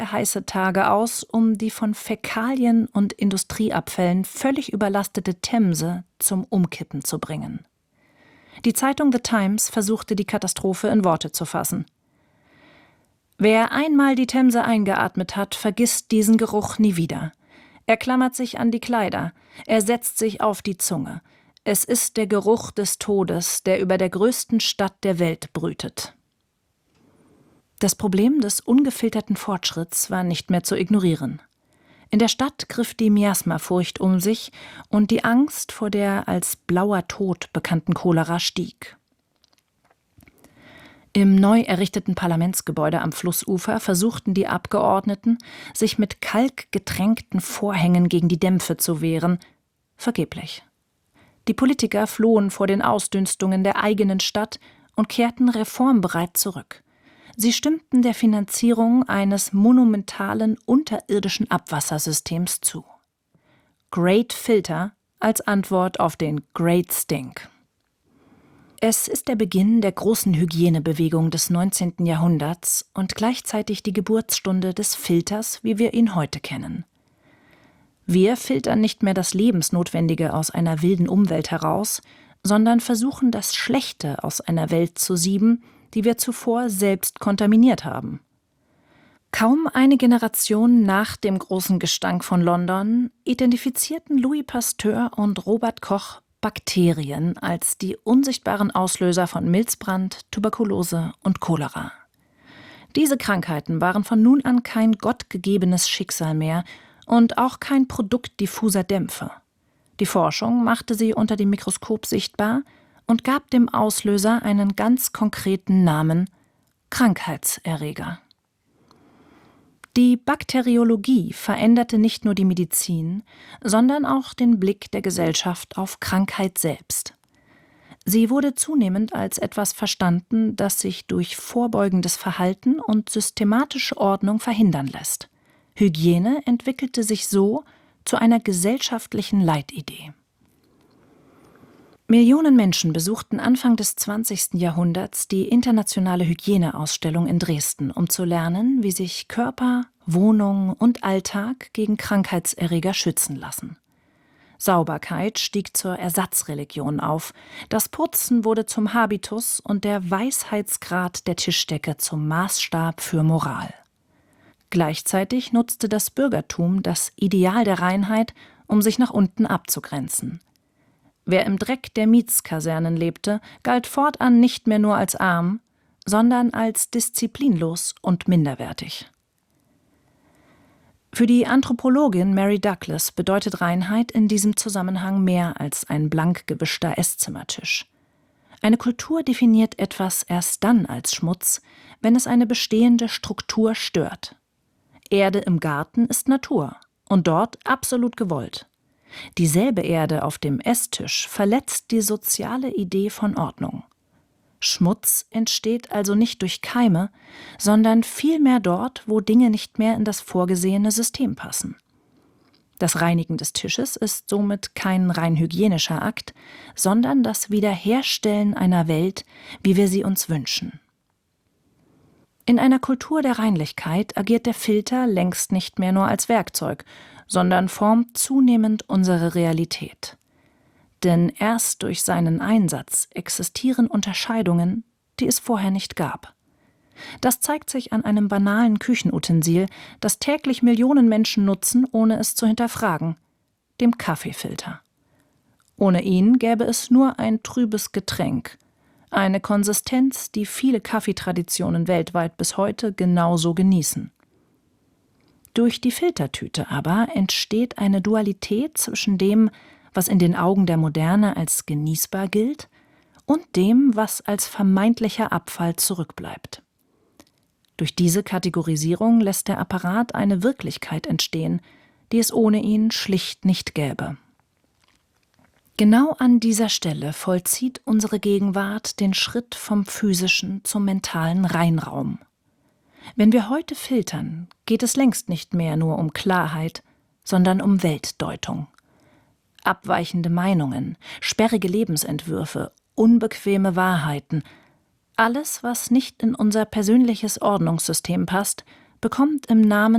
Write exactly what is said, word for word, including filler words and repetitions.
heiße Tage aus, um die von Fäkalien und Industrieabfällen völlig überlastete Themse zum Umkippen zu bringen. Die Zeitung The Times versuchte, die Katastrophe in Worte zu fassen. Wer einmal die Themse eingeatmet hat, vergisst diesen Geruch nie wieder. Er klammert sich an die Kleider, er setzt sich auf die Zunge. Es ist der Geruch des Todes, der über der größten Stadt der Welt brütet. Das Problem des ungefilterten Fortschritts war nicht mehr zu ignorieren. In der Stadt griff die Miasmafurcht um sich und die Angst vor der als blauer Tod bekannten Cholera stieg. Im neu errichteten Parlamentsgebäude am Flussufer versuchten die Abgeordneten, sich mit kalkgetränkten Vorhängen gegen die Dämpfe zu wehren. Vergeblich. Die Politiker flohen vor den Ausdünstungen der eigenen Stadt und kehrten reformbereit zurück. Sie stimmten der Finanzierung eines monumentalen unterirdischen Abwassersystems zu. Great Filter als Antwort auf den Great Stink. Es ist der Beginn der großen Hygienebewegung des neunzehnten Jahrhunderts und gleichzeitig die Geburtsstunde des Filters, wie wir ihn heute kennen. Wir filtern nicht mehr das Lebensnotwendige aus einer wilden Umwelt heraus, sondern versuchen, das Schlechte aus einer Welt zu sieben, die wir zuvor selbst kontaminiert haben. Kaum eine Generation nach dem großen Gestank von London identifizierten Louis Pasteur und Robert Koch Bakterien als die unsichtbaren Auslöser von Milzbrand, Tuberkulose und Cholera. Diese Krankheiten waren von nun an kein gottgegebenes Schicksal mehr und auch kein Produkt diffuser Dämpfe. Die Forschung machte sie unter dem Mikroskop sichtbar und gab dem Auslöser einen ganz konkreten Namen: Krankheitserreger. Die Bakteriologie veränderte nicht nur die Medizin, sondern auch den Blick der Gesellschaft auf Krankheit selbst. Sie wurde zunehmend als etwas verstanden, das sich durch vorbeugendes Verhalten und systematische Ordnung verhindern lässt. Hygiene entwickelte sich so zu einer gesellschaftlichen Leitidee. Millionen Menschen besuchten Anfang des zwanzigsten Jahrhunderts die internationale Hygieneausstellung in Dresden, um zu lernen, wie sich Körper, Wohnung und Alltag gegen Krankheitserreger schützen lassen. Sauberkeit stieg zur Ersatzreligion auf, das Putzen wurde zum Habitus und der Weisheitsgrad der Tischdecke zum Maßstab für Moral. Gleichzeitig nutzte das Bürgertum das Ideal der Reinheit, um sich nach unten abzugrenzen. Wer im Dreck der Mietskasernen lebte, galt fortan nicht mehr nur als arm, sondern als disziplinlos und minderwertig. Für die Anthropologin Mary Douglas bedeutet Reinheit in diesem Zusammenhang mehr als ein blank gewischter Esszimmertisch. Eine Kultur definiert etwas erst dann als Schmutz, wenn es eine bestehende Struktur stört. Erde im Garten ist Natur und dort absolut gewollt. Dieselbe Erde auf dem Esstisch verletzt die soziale Idee von Ordnung. Schmutz entsteht also nicht durch Keime, sondern vielmehr dort, wo Dinge nicht mehr in das vorgesehene System passen. Das Reinigen des Tisches ist somit kein rein hygienischer Akt, sondern das Wiederherstellen einer Welt, wie wir sie uns wünschen. In einer Kultur der Reinlichkeit agiert der Filter längst nicht mehr nur als Werkzeug, sondern formt zunehmend unsere Realität. Denn erst durch seinen Einsatz existieren Unterscheidungen, die es vorher nicht gab. Das zeigt sich an einem banalen Küchenutensil, das täglich Millionen Menschen nutzen, ohne es zu hinterfragen: dem Kaffeefilter. Ohne ihn gäbe es nur ein trübes Getränk, eine Konsistenz, die viele Kaffeetraditionen weltweit bis heute genauso genießen. Durch die Filtertüte aber entsteht eine Dualität zwischen dem, was in den Augen der Moderne als genießbar gilt, und dem, was als vermeintlicher Abfall zurückbleibt. Durch diese Kategorisierung lässt der Apparat eine Wirklichkeit entstehen, die es ohne ihn schlicht nicht gäbe. Genau an dieser Stelle vollzieht unsere Gegenwart den Schritt vom physischen zum mentalen Reinraum. Wenn wir heute filtern, geht es längst nicht mehr nur um Klarheit, sondern um Weltdeutung. Abweichende Meinungen, sperrige Lebensentwürfe, unbequeme Wahrheiten, alles, was nicht in unser persönliches Ordnungssystem passt, bekommt im Namen